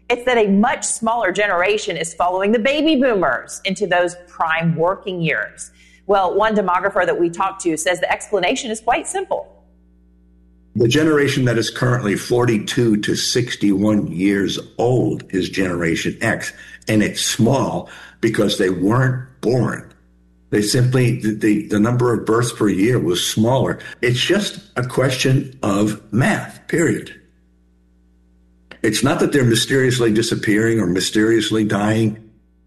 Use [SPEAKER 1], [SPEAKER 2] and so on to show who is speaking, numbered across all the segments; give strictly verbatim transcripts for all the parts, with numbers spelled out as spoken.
[SPEAKER 1] It's that a much smaller generation is following the baby boomers into those prime working years. Well, one demographer that we talked to says the explanation is quite simple.
[SPEAKER 2] The generation that is currently forty-two to sixty-one years old is Generation X, and it's small because they weren't born. They simply, the, the number of births per year was smaller. It's just a question of math, period. It's not that they're mysteriously disappearing or mysteriously dying.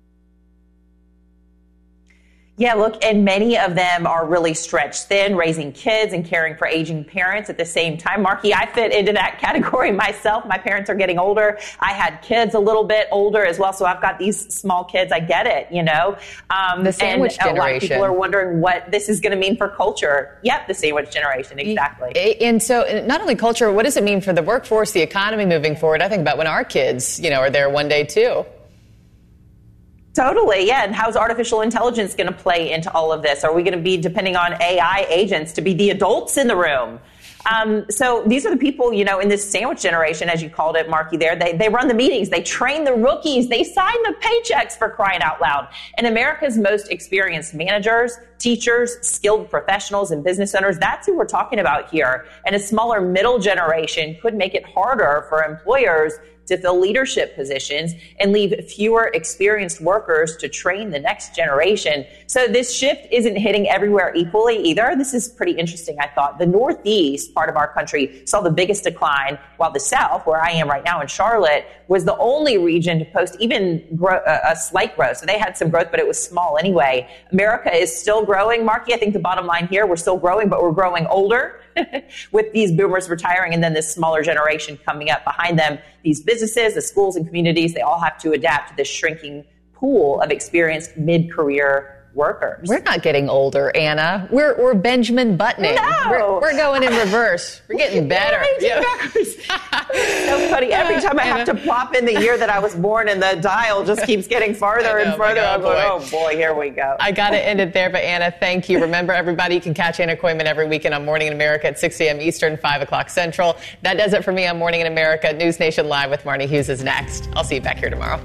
[SPEAKER 1] Yeah, look, and many of them are really stretched thin, raising kids and caring for aging parents at the same time. Marky, I fit into that category myself. My parents are getting older. I had kids a little bit older as well, so I've got these small kids. I get it, you know. Um,
[SPEAKER 3] the sandwich
[SPEAKER 1] and
[SPEAKER 3] generation.
[SPEAKER 1] A lot of people are wondering what this is going to mean for culture. Yep, the sandwich generation, exactly.
[SPEAKER 3] And so not only culture, what does it mean for the workforce, the economy moving forward? I think about when our kids, you know, are there one day too.
[SPEAKER 1] Totally, yeah. And how's artificial intelligence going to play into all of this? Are we going to be depending on A I agents to be the adults in the room? Um, so these are the people, you know, in this sandwich generation, as you called it, Marky, there. They, they run the meetings. They train the rookies. They sign the paychecks, for crying out loud. And America's most experienced managers, teachers, skilled professionals, and business owners, that's who we're talking about here. And a smaller middle generation could make it harder for employers to fill leadership positions and leave fewer experienced workers to train the next generation. So this shift isn't hitting everywhere equally either. This is pretty interesting, I thought. The Northeast part of our country saw the biggest decline, while the South, where I am right now in Charlotte, was the only region to post even grow, uh, a slight growth. So they had some growth, but it was small anyway. America is still growing, Marky. I think the bottom line here, we're still growing, but we're growing older with these boomers retiring and then this smaller generation coming up behind them. These businesses, the schools and communities, they all have to adapt to this shrinking pool of experienced mid-career workers.
[SPEAKER 3] We're not getting older, Anna. We're we're Benjamin Buttoning.
[SPEAKER 1] No.
[SPEAKER 3] We're, we're going in reverse. We're getting better.
[SPEAKER 1] Yeah. So funny. Every time I have to plop in the year that I was born, and the dial just keeps getting farther and farther. I'm going, oh boy, here we go.
[SPEAKER 3] I got to end it there, but Anna, thank you. Remember, everybody, you can catch Anna Koyman every weekend on Morning in America at six a.m. Eastern, five o'clock Central. That does it for me on Morning in America. News Nation Live with Marnie Hughes is next. I'll see you back here tomorrow.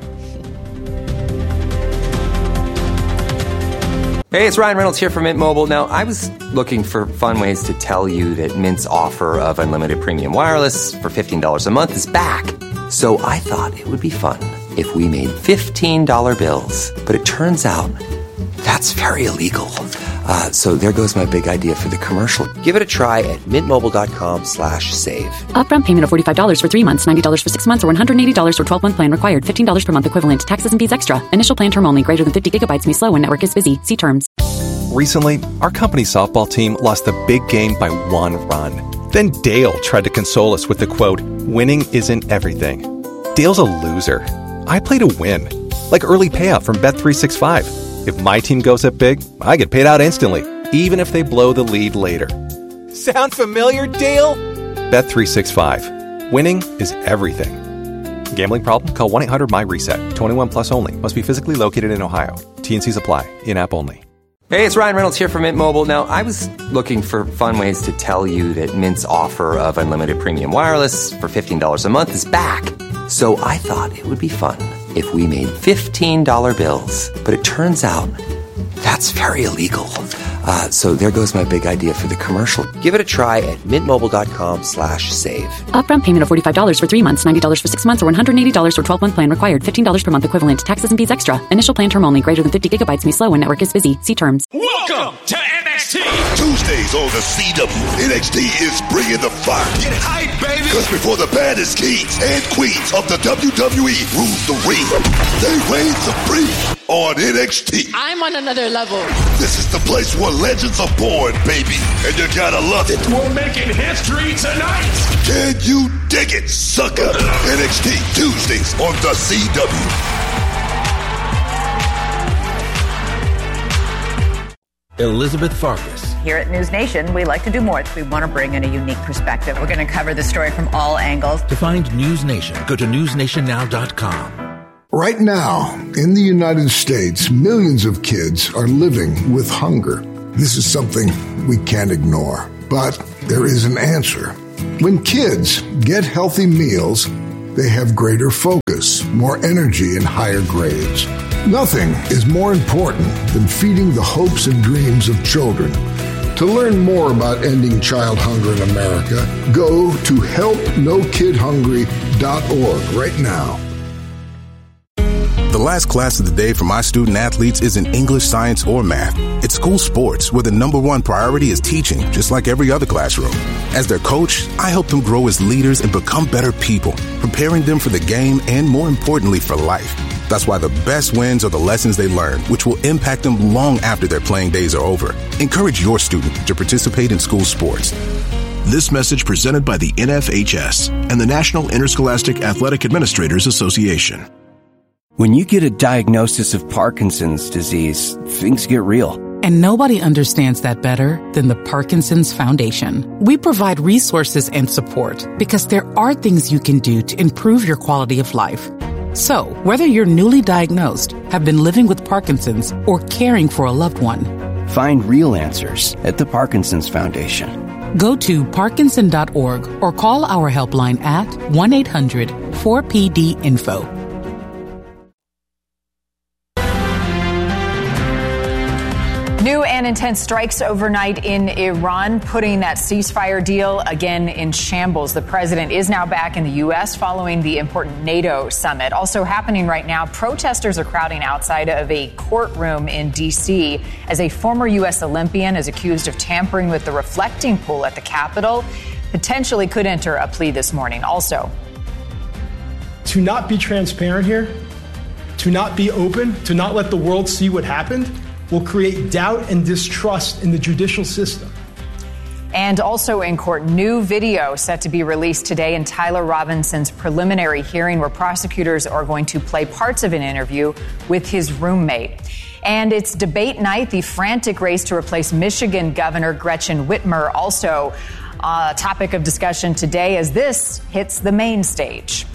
[SPEAKER 4] Hey, it's Ryan Reynolds here from Mint Mobile. Now, I was looking for fun ways to tell you that Mint's offer of unlimited premium wireless for fifteen dollars a month is back. So I thought it would be fun if we made fifteen dollar bills. But it turns out that's very illegal. Uh, so there goes my big idea for the commercial. Give it a try at mintmobile.com slash save.
[SPEAKER 5] Upfront payment of forty-five dollars for three months, ninety dollars for six months, or one hundred eighty dollars for twelve-month plan required. fifteen dollars per month equivalent. Taxes and fees extra. Initial plan term only. Greater than fifty gigabytes may slow when network is busy. See terms.
[SPEAKER 6] Recently, our company softball team lost the big game by one run. Then Dale tried to console us with the quote, "Winning isn't everything." Dale's a loser. I play to win. Like early payout from Bet three sixty-five. If my team goes up big, I get paid out instantly, even if they blow the lead later. Sound familiar, Dale? Bet three sixty-five. Winning is everything. Gambling problem? Call one eight hundred M Y reset. twenty-one plus only. Must be physically located in Ohio. T and C's apply. In-app only.
[SPEAKER 4] Hey, it's Ryan Reynolds here from Mint Mobile. Now, I was looking for fun ways to tell you that Mint's offer of unlimited premium wireless for fifteen dollars a month is back. So I thought it would be fun if we made fifteen dollar bills. But it turns out that's very illegal. Uh, so there goes my big idea for the commercial. Give it a try at mintmobile.com slash save.
[SPEAKER 5] Upfront payment of forty-five dollars for three months, ninety dollars for six months, or one hundred eighty dollars for twelve-month plan required. fifteen dollars per month equivalent. Taxes and fees extra. Initial plan term only. Greater than fifty gigabytes may slow when network is busy. See terms.
[SPEAKER 7] Welcome to N X T.
[SPEAKER 8] Tuesdays on the C W. N X T is bringing the fire.
[SPEAKER 7] Get hype, baby.
[SPEAKER 8] Because before the baddest kings and queens of the W W E rule the ring, they reign supreme on N X T.
[SPEAKER 9] I'm on another level.
[SPEAKER 8] This is the place where legends are born, baby, and you gotta love it.
[SPEAKER 7] We're making history tonight.
[SPEAKER 8] Can you dig it, sucker? N X T Tuesdays on the C W.
[SPEAKER 10] Elizabeth Farkas.
[SPEAKER 11] Here at News Nation, we like to do more. We want to bring in a unique perspective. We're going to cover the story from all angles.
[SPEAKER 10] To find News Nation, go to news nation now dot com.
[SPEAKER 12] Right now, in the United States, millions of kids are living with hunger. This is something we can't ignore, but there is an answer. When kids get healthy meals, they have greater focus. focus, more energy, and higher grades. Nothing is more important than feeding the hopes and dreams of children. To learn more about ending child hunger in America, go to help no kid hungry dot org right now.
[SPEAKER 9] The last class of the day for my student athletes isn't English, science, or math. It's school sports, where the number one priority is teaching, just like every other classroom. As their coach, I help them grow as leaders and become better people, preparing them for the game and, more importantly, for life. That's why the best wins are the lessons they learn, which will impact them long after their playing days are over. Encourage your student to participate in school sports.
[SPEAKER 13] This message presented by the N F H S and the National Interscholastic Athletic Administrators Association.
[SPEAKER 14] When you get a diagnosis of Parkinson's disease, things get real.
[SPEAKER 15] And nobody understands that better than the Parkinson's Foundation. We provide resources and support because there are things you can do to improve your quality of life. So, whether you're newly diagnosed, have been living with Parkinson's, or caring for a loved one,
[SPEAKER 14] find real answers at the Parkinson's Foundation.
[SPEAKER 15] Go to parkinson dot org or call our helpline at one eight hundred four P D info.
[SPEAKER 11] New and intense strikes overnight in Iran, putting that ceasefire deal again in shambles. The president is now back in the U S following the important NATO summit. Also happening right now, protesters are crowding outside of a courtroom in D C as a former U S Olympian is accused of tampering with the reflecting pool at the Capitol. Potentially could enter a plea this morning. Also,
[SPEAKER 16] to not be transparent here, to not be open, to not let the world see what happened, will create doubt and distrust in the judicial system.
[SPEAKER 11] And also in court, new video set to be released today in Tyler Robinson's preliminary hearing, where prosecutors are going to play parts of an interview with his roommate. And it's debate night, the frantic race to replace Michigan Governor Gretchen Whitmer, also a topic of discussion today as this hits the main stage.